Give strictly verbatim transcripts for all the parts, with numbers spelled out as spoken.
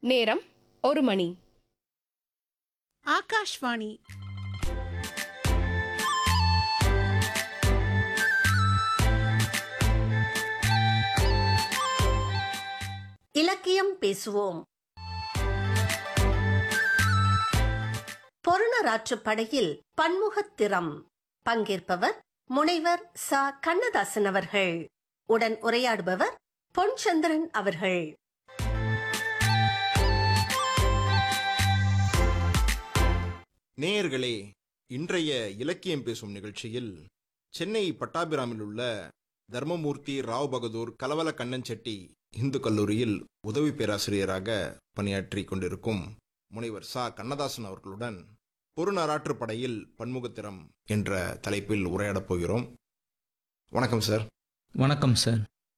நேரம் ஒரு மணி. ஆகாஷ்வாணி. இலக்கியம் பேசுவோம். பொருணராற்றுப் படையில் பன்முகத்திறம். பங்கேற்பவர் முனைவர் ச கண்ணதாசன் அவர்கள். உடன் உரையாடுபவர் பொன்சந்திரன் அவர்கள். நேயர்களே, இன்றைய இலக்கியம் பேசும் நிகழ்ச்சியில் சென்னை பட்டாபிராமில் உள்ள தர்மமூர்த்தி ராவ் பகதூர் கலவல கண்ணன் செட்டி இந்து கல்லூரியில் உதவி பேராசிரியராக பணியாற்றி கொண்டிருக்கும் முனைவர் ச கண்ணதாசன் அவர்களுடன் பொருநராற்றுப் படையில் பன்முகத்திறம் என்ற தலைப்பில் உரையாடப் போகிறோம். வணக்கம் சார். வணக்கம் சார்.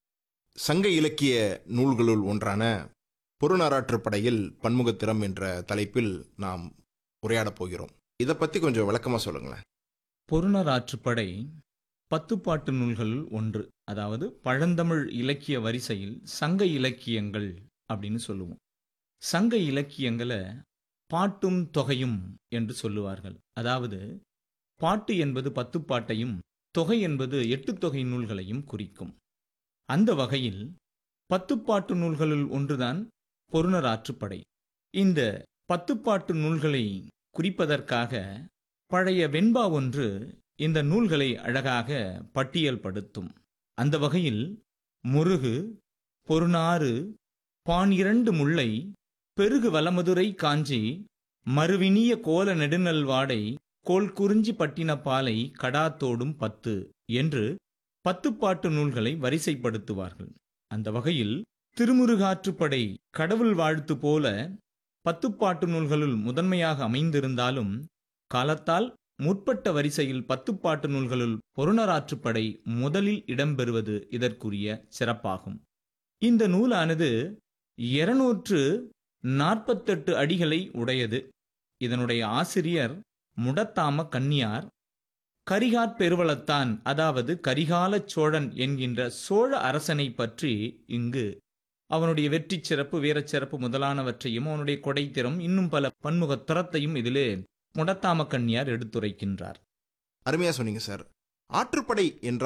சங்க இலக்கிய நூல்களுள் ஒன்றான பொருநராற்றுப் படையில் பன்முகத்திறம் என்ற தலைப்பில் நாம் உரையாடப் போகிறோம். இதை பற்றி கொஞ்சம் விளக்கமாக சொல்லுங்களேன். பொருணராற்றுப்படை பத்துப்பாட்டு நூல்களுள் ஒன்று. அதாவது பழந்தமிழ் இலக்கிய வரிசையில் சங்க இலக்கியங்கள் அப்படின்னு சொல்லுவோம். சங்க இலக்கியங்களை பாட்டும் தொகையும் என்று சொல்லுவார்கள். அதாவது பாட்டு என்பது பத்துப்பாட்டையும் தொகை என்பது எட்டு தொகை நூல்களையும் குறிக்கும். அந்த வகையில் பத்துப்பாட்டு நூல்களுள் ஒன்றுதான் பொருணராற்றுப்படை. இந்த பத்துப்பாட்டு நூல்களை குறிப்பதற்காக பழைய வெண்பா ஒன்று இந்த நூல்களை அழகாக பட்டியல் படுத்தும். அந்த வகையில் முருகு, பொருநாறு, பானிரண்டு முல்லை, பெருகு வலமதுரை காஞ்சி, மறுவினிய கோல நெடுநல்வாடை, கோல் குறிஞ்சி பட்டின பாலை, கடாத்தோடும் பத்து என்று பத்துப்பாட்டு நூல்களை வரிசைப்படுத்துவார்கள். அந்த வகையில் திருமுருகாற்றுப்படை கடவுள் வாழ்த்து போல பத்துப்பாட்டு நூல்களுள் முதன்மையாக அமைந்திருந்தாலும் காலத்தால் முற்பட்ட வரிசையில் பத்துப்பாட்டு நூல்களுள் பொருணராற்றுப்படை முதலில் இடம்பெறுவது இதற்குரிய சிறப்பாகும். இந்த நூலானது இருநூற்று நாற்பத்தெட்டு அடிகளை உடையது. இதனுடைய ஆசிரியர் முடத்தாம கன்னியார். கரிகாற் பெருவளத்தான், அதாவது கரிகால சோழன் என்கின்ற சோழ அரசனை பற்றி இங்கு அவனுடைய வெற்றி சிறப்பு, வீரச் சிறப்பு முதலானவற்றையும் அவனுடைய கொடைத்திறம் இன்னும் பல பன்முக திறத்தையும் இதிலே முடத்தாம கன்னியார் எடுத்துரைக்கின்றார். அருமையா சொன்னீங்க சார். ஆற்றுப்படை என்றால்